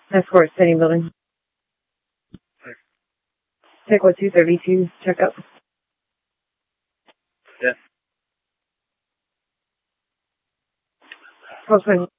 Escort, City Building. Take what 232, check up. Yeah. Postman